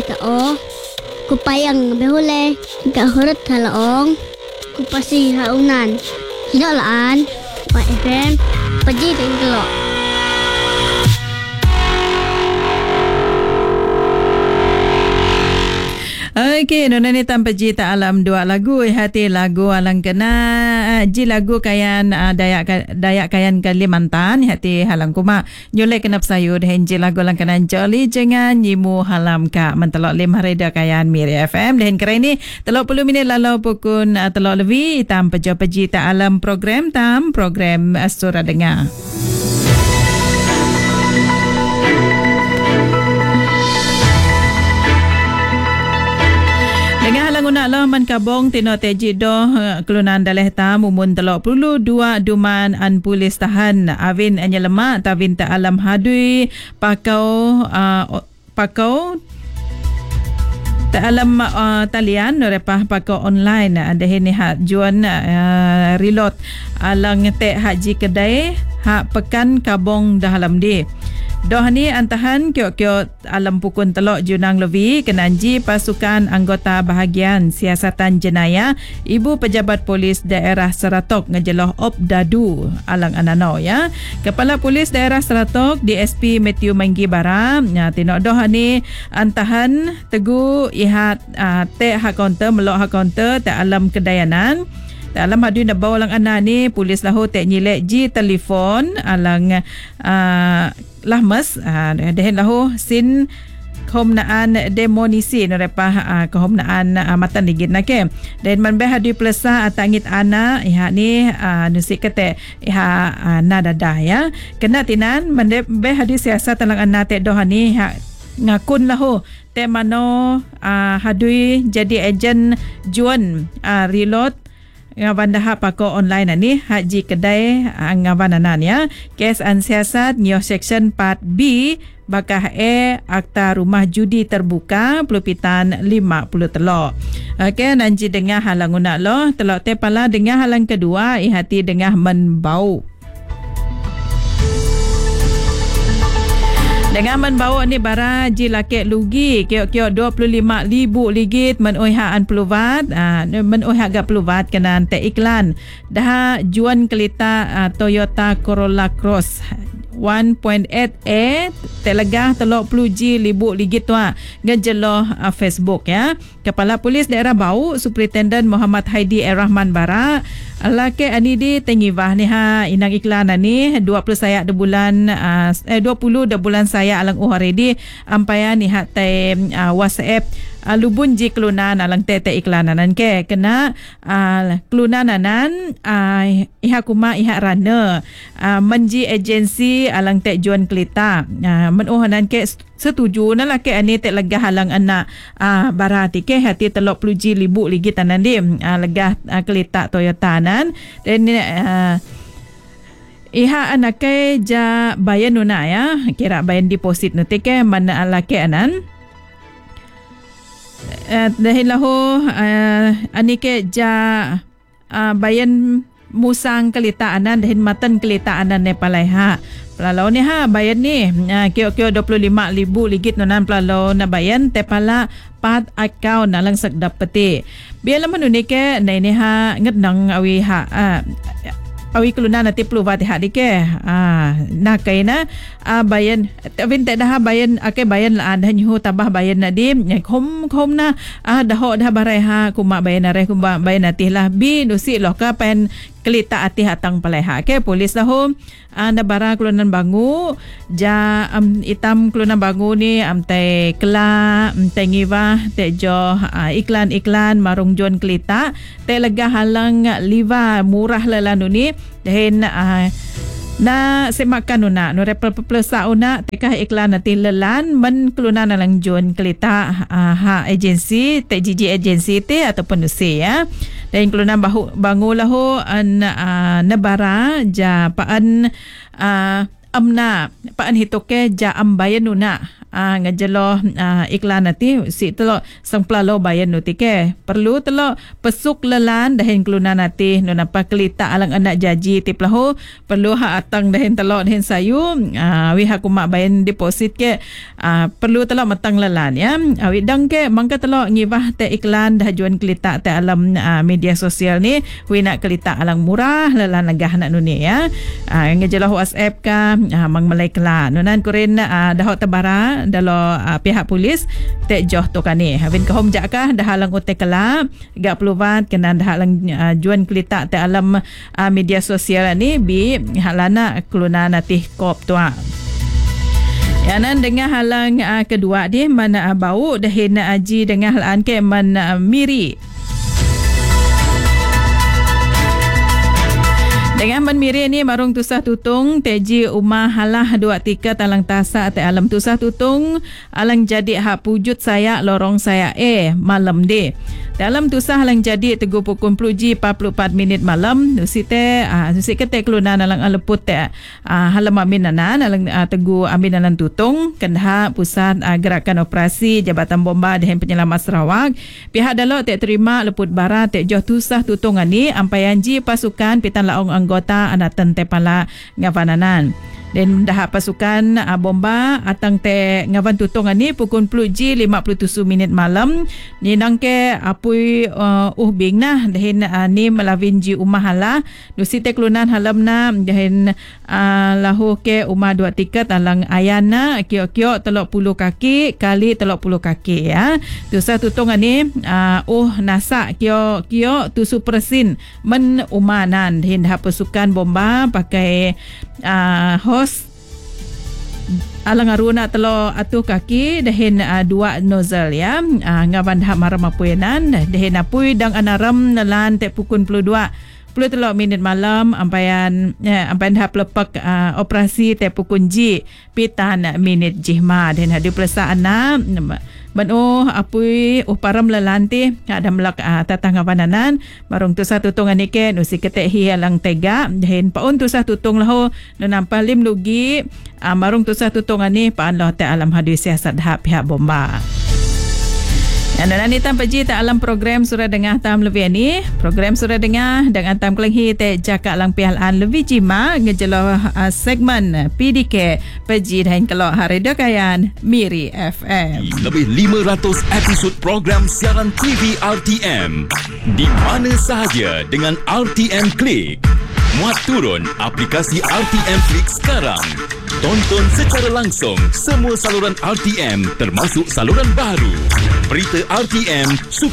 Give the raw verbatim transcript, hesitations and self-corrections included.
tao. Kupayang behule. Gak hurut halaong. Kupasi haunan. Hinolaan. Pak F M. Paji tenggelok. Okey, nona ni tanpa jita alam dua lagu hati lagu alang kena ji lagu kayan uh, Dayak Dayak kayan Kalimantan hati halang kuma nyolek kenap sayur henji lagu alang kena joli jangan nyimu halam ka mentelok lim harida kayan Miri F M dan kira ini telok puluh minit lalu pukun uh, telok lebih tanpa jita alam program tam program uh, surah dengar. Dengan halang unak lah man kabong tino teji doh kelunan daleh ta mumun telok puluh dua duman an polis tahan avin anya lemak tavin ta alam hadui pakau uh, pakau ta alam uh, talian repah pakau online ada ini hak juan uh, reload alang te haji kedai hak pekan kabong dah alam di. Doh ni antahan kyo-kyo alam pukun telok junang levi kenanji pasukan anggota bahagian siasatan jenayah Ibu Pejabat Polis Daerah Seratok ngejeloh op dadu alang anano ya. Kepala Polis Daerah Seratok D S P Matthew Manggi Bara ya tinok doh ni antahan tegu ihat uh, te hak kaunter melok hak kaunter te alam kedayanan. Dalam hadu nak bawa lang anak ni polis lahu tek nyilek ji telefon alang uh, lahmas uh, dehen lahu sin kohomnaan demonisi nerepah uh, kohomnaan uh, matan ligit nak ke dan man be hadu plesa atangit anak iha ni uh, nusik kete iha uh, nadada ya kena tinan man be hadu siasat talang anak tek doh ni iha ngakun lahu te mano uh, hadui jadi ejen juan uh, reload ngawan dah pako online ni haji kedai ngawan anan ya kes an siasat nyo section part B bakah E akta rumah judi terbuka pelupitan lima puluh telok. Okey nanti dengar halang unak lo telok te pala dengar halang kedua ihati dengar menbau. Dengan membawa ni bara ji lakek lugi kiok-kiok dua puluh lima ribu ringgit menoihaan peluvat uh, menoihak gak peluvat kena te iklan dah juan kelita uh, Toyota Corolla Cross one point eight A telegah telok puluh ji ribu ringgit tua ngejeloh uh, Facebook ya. Kepala Polis Daerah Bau Superintendent Muhammad Haidi Rahman Bara lake ani di tengivah ni ha inang iklan ni dua puluh sayak de bulan uh, eh dua puluh de bulan saya alang uhari di ampayan ni hat te uh, WhatsApp uh, lubun ji kelunan alang tete iklananan ke kena uh, kelunananan uh, iha kuma iha rana uh, menji agensi alang te juan kelita uh, menuhanan ke setuju na lake ani te legah halang anak uh, barati ke hati telok puluh ji ribu ringgit tanan di uh, legah uh, kelita Toyota nan dan uh, iha anak ke ja bayan nuna ya kira bayan deposit nanti ke mana lake anan uh, dahil lahu uh, ani ke ja uh, bayan musang kelita anan dahil matan kelita anan ne palaiha pelalau ni ha bayan ni uh, kio-kio dua puluh lima ribu ringgit nonan pelalau na bayan te pala pat account na lang sagdap peti biar laman ni ke na ini ha nget nang awi ha uh, awi keluna nanti peluvat ha di ke ah na kay na ah, bayan tawin te dah bayan ake bayan la an nyu tabah bayan na di khom khom na ah daho dah barai ha kuma bayan na re kuma bayan natih lah bi nusi loh ka pen kelita ati hatang paleha ke polis lahu anda uh, bara kelunan bangu ja um, itam kelunan bangu ni am te kela am te ngiwa te jo uh, iklan-iklan marung jon kelita te lega halang liva murah lalanu ni den uh, na semakan una no repel plesa una tekah iklan nanti lelan men kelunan alang jon kelita uh, ha agensi te jiji agensi te ataupun nusi ya dan kelunan bahu bangu lahu an uh, nebara ja paan uh, amna paan hitoke ja ambayan una uh, ngejeloh uh, iklan nanti si telok sang pelalo bayan nu tike perlu telok pesuk lelan dahin kelunan nanti nu napa kelita alang anak jaji tip lahu perlu ha atang dahin telok dahin sayu uh, wi ha kumak bayan deposit ke uh, perlu telok matang lelan ya awi dang ke mangka telok ngibah te iklan dah juan kelita te alam uh, media sosial ni wi nak kelita alang murah lelan negah nak nu ni ya uh, ngejeloh WhatsApp ka uh, mang malai kela nunan kurin uh, dah tabara dalo uh, pihak polis te joh to kani havin ka hom jakah dah halang ote kela gak peluvat kena dah halang uh, juan kelita te alam uh, media sosial ni bi halana keluna natih kop tua yanan dengan halang uh, kedua dia mana uh, bau dahin aji dengan halan ke man uh, miri dengan menmiri ni marung tusah tutung teji umah halah dua tiga talang tasa te alam tusah tutung alang jadi hak pujut saya lorong saya eh malam de dalam tusah alang jadi teguh pukul ji empat puluh empat minit malam nusite ah nusi kete kelunan alang aleput te ah halam aminanan alang ah, teguh aminanan tutung kendha pusat ah, gerakan operasi Jabatan Bomba Dehen Penyelamat Sarawak pihak dalok te terima leput barat te joh tusah tutung ani ampayanji pasukan pitan laong anggota anatan te pala ngavananan dan dah pasukan uh, bomba atang te ngavan tutong ani pukul sepuluh ji lima puluh tujuh minit malam ni nangke apui uh, uhbing nah dahin uh, ni melawin ji umah hala nusi te kelunan halamna dahin uh, lahu ke umah dua tiket alang ayana kio-kio telok puluh kaki kali telok puluh kaki ya tusa tutong ani uh, uh nasa kio-kio tusu persin men umanan dahin dah pasukan bomba pakai uh, host alang aruna telo atu kaki dahin uh, dua nozzle ya uh, ngaban hak maram apuenan dahin apui dang anaram nalan te pukul dua puluh telok minit malam ampayan ya, ampayan hak lepak uh, operasi te pukul ji pitan minit jihma dan hadi pelesaan na Bano apui uparam lelanti ada melak uh, tatang ngapananan marung tu satu tungan nike nusi ketek hi alang tega dahin paun tu satu tung lahu nampa lim lugi uh, marung tu satu tungan ni paan lah te alam hadu siasat hak pihak bomba. Dan nanti tanpa ji tak alam program surah dengar tam lebih ni program surah dengar dengan tam kelenghi te jakak lang pialan lebih jima ngejeloh uh, segmen P D K peji dan kelok hari dekayan Miri F M. Lebih lima ratus episod program siaran T V R T M di mana sahaja dengan R T M Click. Muat turun aplikasi R T M Click sekarang. Tonton secara langsung semua saluran R T M termasuk saluran baru. Berita R T M, sukan